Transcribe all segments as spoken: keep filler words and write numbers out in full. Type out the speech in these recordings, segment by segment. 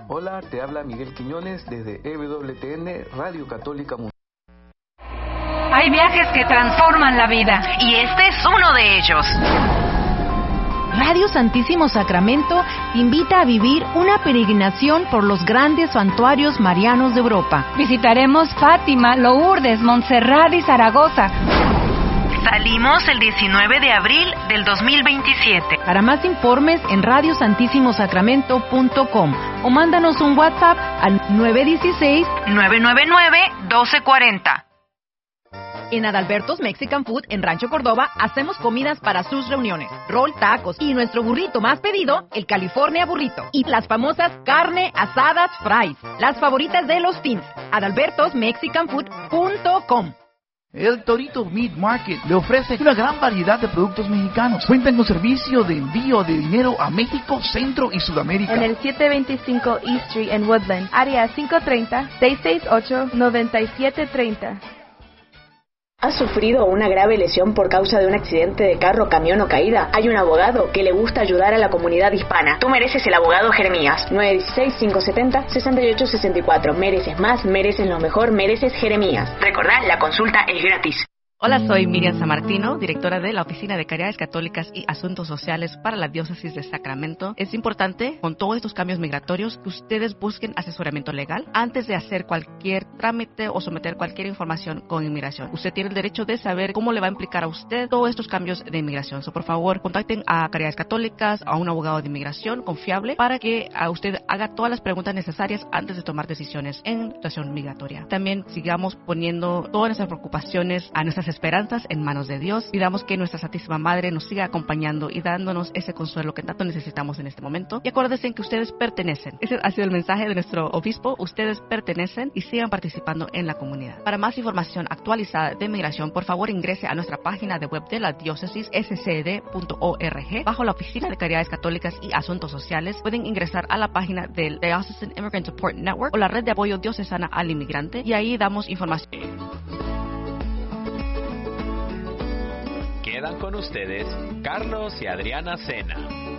Hola, te habla Miguel Quiñones desde E W T N Radio Católica Mundial. Hay viajes que transforman la vida y este es uno de ellos. Radio Santísimo Sacramento te invita a vivir una peregrinación por los grandes santuarios marianos de Europa. Visitaremos Fátima, Lourdes, Montserrat y Zaragoza. Salimos el diecinueve de abril del dos mil veintisiete. Para más informes en radio santísimo sacramento punto com o mándanos un WhatsApp al nueve uno seis, nueve nueve nueve, uno dos cuatro cero. En Adalberto's Mexican Food en Rancho Córdoba hacemos comidas para sus reuniones, rol, tacos y nuestro burrito más pedido, el California Burrito. Y las famosas carne asadas fries, las favoritas de los teens. adalbertos mexican food punto com. El Torito Meat Market le ofrece una gran variedad de productos mexicanos. Cuentan con servicio de envío de dinero a México, Centro y Sudamérica. En el siete veinticinco East Street en Woodland, área cinco treinta, seis seis ocho, nueve siete tres cero. ¿Has sufrido una grave lesión por causa de un accidente de carro, camión o caída? Hay un abogado que le gusta ayudar a la comunidad hispana. Tú mereces el abogado Jeremías. nueve uno seis, cinco siete cero, seis ocho seis cuatro. Mereces más, mereces lo mejor, mereces Jeremías. Recordá, la consulta es gratis. Hola, soy Miriam Sammartino, directora de la Oficina de Caridades Católicas y Asuntos Sociales para la Diócesis de Sacramento. Es importante, con todos estos cambios migratorios, que ustedes busquen asesoramiento legal antes de hacer cualquier trámite o someter cualquier información con inmigración. Usted tiene el derecho de saber cómo le va a implicar a usted todos estos cambios de inmigración. So, por favor, contacten a Caridades Católicas, a un abogado de inmigración confiable para que a usted haga todas las preguntas necesarias antes de tomar decisiones en situación migratoria. También sigamos poniendo todas nuestras preocupaciones a nuestras esperanzas en manos de Dios. Pidamos que nuestra Santísima Madre nos siga acompañando y dándonos ese consuelo que tanto necesitamos en este momento. Y acuérdense que ustedes pertenecen. Ese ha sido el mensaje de nuestro obispo. Ustedes pertenecen y sigan participando en la comunidad. Para más información actualizada de migración, por favor ingrese a nuestra página de web de la diócesis, s c d punto org. Bajo la Oficina de Caridades Católicas y Asuntos Sociales, pueden ingresar a la página del Diocesan Immigrant Support Network o la red de apoyo diocesana al inmigrante, y ahí damos información. Quedan con ustedes Carlos y Adriana Sena.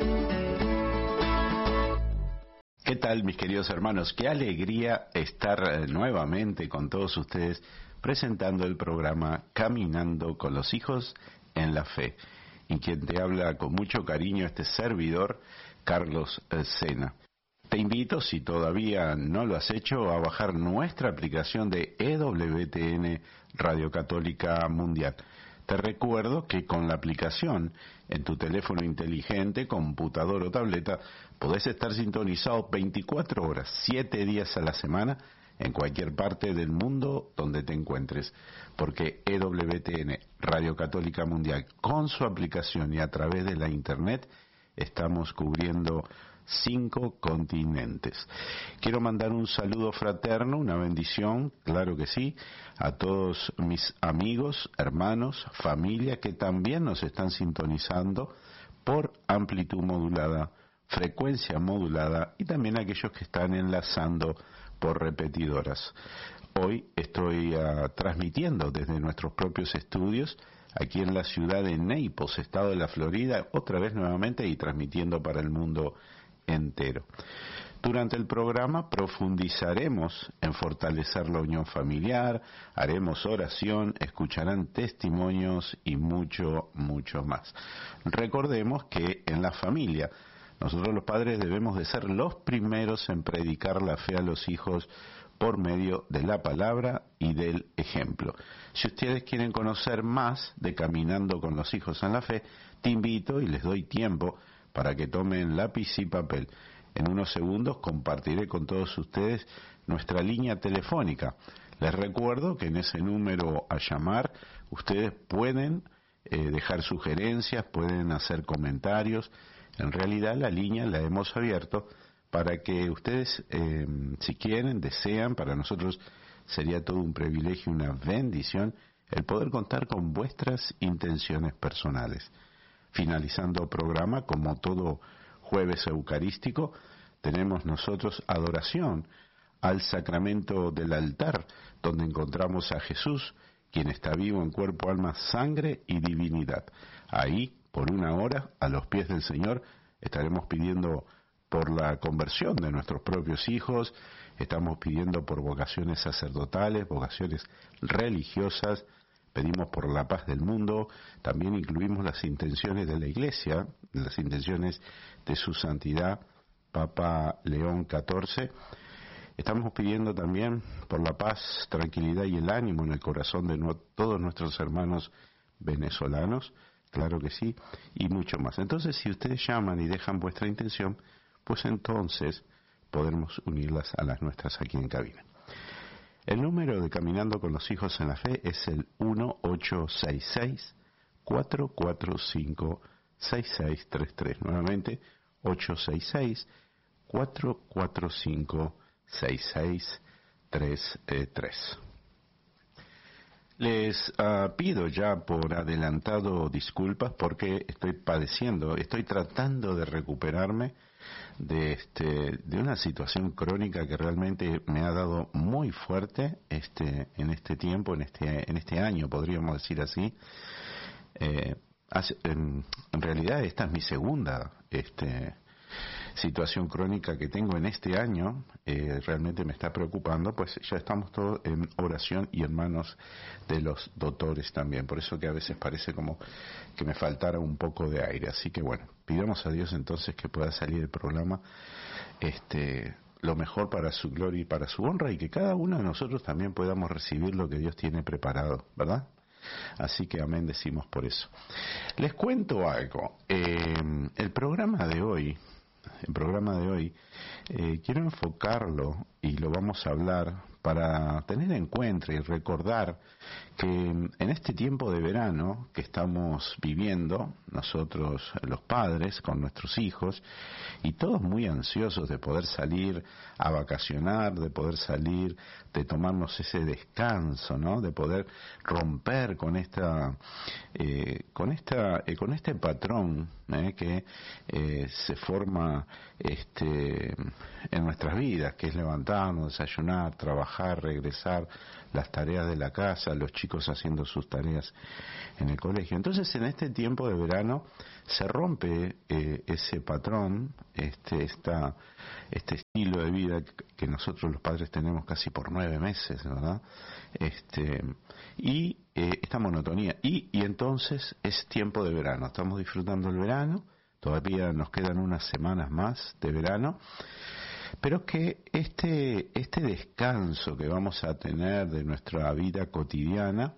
¿Qué tal, mis queridos hermanos? Qué alegría estar nuevamente con todos ustedes presentando el programa Caminando con los Hijos en la Fe. Y quien te habla con mucho cariño, este servidor, Carlos Sena. Te invito, si todavía no lo has hecho, a bajar nuestra aplicación de E W T N Radio Católica Mundial. Te recuerdo que con la aplicación en tu teléfono inteligente, computador o tableta, podés estar sintonizado veinticuatro horas, siete días a la semana, en cualquier parte del mundo donde te encuentres, porque E W T N Radio Católica Mundial, con su aplicación y a través de la internet, estamos cubriendo cinco continentes. Quiero mandar un saludo fraterno, una bendición, claro que sí, a todos mis amigos, hermanos, familia que también nos están sintonizando por amplitud modulada, frecuencia modulada, y también aquellos que están enlazando por repetidoras. Hoy estoy uh, transmitiendo desde nuestros propios estudios aquí en la ciudad de Naples, estado de la Florida, otra vez nuevamente, y transmitiendo para el mundo entero. Durante el programa profundizaremos en fortalecer la unión familiar, haremos oración, escucharán testimonios y mucho, mucho más. Recordemos que en la familia nosotros los padres debemos de ser los primeros en predicar la fe a los hijos por medio de la palabra y del ejemplo. Si ustedes quieren conocer más de Caminando con los Hijos en la Fe, te invito y les doy tiempo para que tomen lápiz y papel. En unos segundos compartiré con todos ustedes nuestra línea telefónica. Les recuerdo que en ese número a llamar ustedes pueden eh, dejar sugerencias, pueden hacer comentarios. En realidad la línea la hemos abierto para que ustedes, eh, si quieren, desean, para nosotros sería todo un privilegio, una bendición, el poder contar con vuestras intenciones personales. Finalizando el programa, como todo jueves eucarístico, tenemos nosotros adoración al sacramento del altar, donde encontramos a Jesús, quien está vivo en cuerpo, alma, sangre y divinidad. Ahí, por una hora, a los pies del Señor, estaremos pidiendo por la conversión de nuestros propios hijos, estamos pidiendo por vocaciones sacerdotales, vocaciones religiosas, pedimos por la paz del mundo, también incluimos las intenciones de la Iglesia, las intenciones de su santidad, Papa León catorce. Estamos pidiendo también por la paz, tranquilidad y el ánimo en el corazón de no, todos nuestros hermanos venezolanos, claro que sí, y mucho más. Entonces, si ustedes llaman y dejan vuestra intención, pues entonces podremos unirlas a las nuestras aquí en cabina. El número de Caminando con los Hijos en la Fe es el uno ocho seis seis, cuatro cuatro cinco, seis seis tres tres. Nuevamente, ocho seis seis, cuatro cuatro cinco, seis seis tres tres. Les uh, pido ya por adelantado disculpas porque estoy padeciendo, estoy tratando de recuperarme de este de una situación crónica que realmente me ha dado muy fuerte este en este tiempo, en este en este año, podríamos decir así. Eh, hace, en, en realidad esta es mi segunda este situación crónica que tengo en este año, eh, realmente me está preocupando, pues ya estamos todos en oración y en manos de los doctores también, por eso que a veces parece como que me faltara un poco de aire, así que bueno, pidamos a Dios entonces que pueda salir el programa este lo mejor para su gloria y para su honra, y que cada uno de nosotros también podamos recibir lo que Dios tiene preparado, ¿verdad? Así que amén decimos por eso. Les cuento algo, eh, el programa de hoy El programa de hoy eh, quiero enfocarlo y lo vamos a hablar para tener en cuenta y recordar que en este tiempo de verano que estamos viviendo, nosotros los padres con nuestros hijos, y todos muy ansiosos de poder salir a vacacionar, de poder salir, de tomarnos ese descanso, ¿no? De poder romper con esta, eh, con esta, eh, con este patrón eh, que eh, se forma este en nuestras vidas, que es levantarnos, desayunar, trabajar, regresar, las tareas de la casa, los chicos haciendo sus tareas en el colegio. Entonces, en este tiempo de verano se rompe eh, ese patrón, este, esta, este estilo de vida que nosotros los padres tenemos casi por nueve meses, ¿verdad? Este, y eh, esta monotonía. Y, y entonces es tiempo de verano, estamos disfrutando el verano, todavía nos quedan unas semanas más de verano, pero que este, este descanso que vamos a tener de nuestra vida cotidiana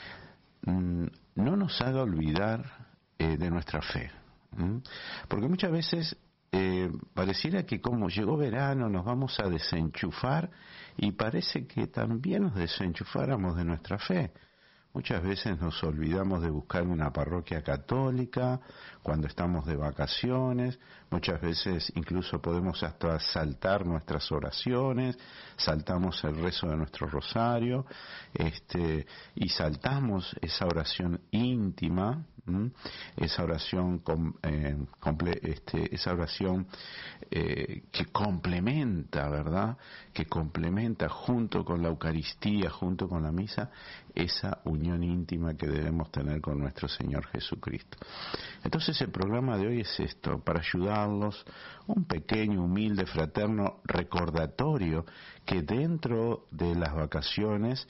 mmm, no nos haga olvidar eh, de nuestra fe. ¿m? Porque muchas veces eh, pareciera que como llegó verano nos vamos a desenchufar, y parece que también nos desenchufáramos de nuestra fe. Muchas veces nos olvidamos de buscar una parroquia católica cuando estamos de vacaciones, muchas veces incluso podemos hasta saltar nuestras oraciones, saltamos el rezo de nuestro rosario, este, y saltamos esa oración íntima, ¿m? esa oración com, eh, comple, este, esa oración eh, que complementa, ¿verdad? Que complementa junto con la Eucaristía, junto con la misa, esa unión íntima que debemos tener con nuestro Señor Jesucristo. Entonces el programa de hoy es esto, para ayudarlos, un pequeño, humilde, fraterno recordatorio que dentro de las vacaciones,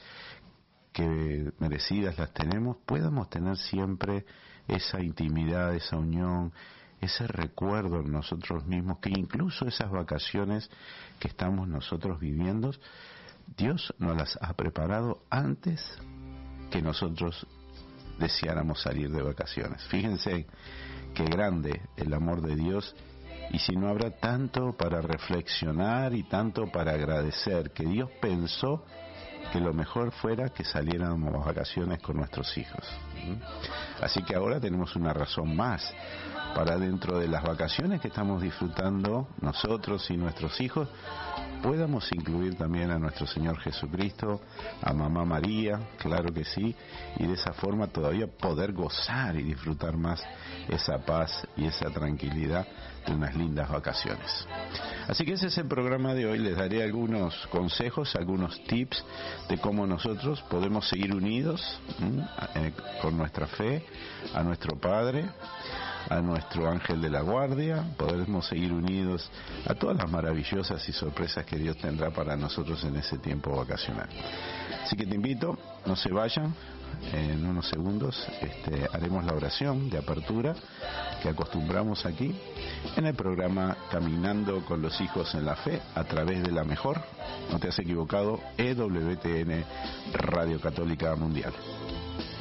que merecidas las tenemos, podamos tener siempre esa intimidad, esa unión, ese recuerdo en nosotros mismos, que incluso esas vacaciones que estamos nosotros viviendo, Dios nos las ha preparado antes que nosotros deseáramos salir de vacaciones. Fíjense qué grande el amor de Dios, y si no habrá tanto para reflexionar y tanto para agradecer, que Dios pensó que lo mejor fuera que saliéramos a vacaciones con nuestros hijos. ¿Mm? Así que ahora tenemos una razón más para, dentro de las vacaciones que estamos disfrutando nosotros y nuestros hijos, podamos incluir también a nuestro Señor Jesucristo, a Mamá María, claro que sí, y de esa forma todavía poder gozar y disfrutar más esa paz y esa tranquilidad de unas lindas vacaciones. Así que ese es el programa de hoy. Les daré algunos consejos, algunos tips de cómo nosotros podemos seguir unidos ¿m? con nuestra fe a nuestro Padre, a nuestro ángel de la guardia, podremos seguir unidos a todas las maravillosas y sorpresas que Dios tendrá para nosotros en ese tiempo vacacional. Así que te invito, no se vayan. En unos segundos este, haremos la oración de apertura que acostumbramos aquí en el programa Caminando con los Hijos en la Fe a través de la mejor, no te has equivocado, E W T N Radio Católica Mundial.